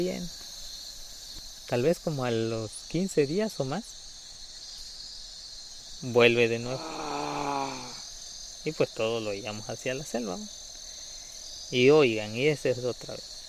bien. Tal vez como a los 15 días o más, vuelve de nuevo. Y pues todo lo llevamos hacia la selva. Y oigan, y ese es otra vez.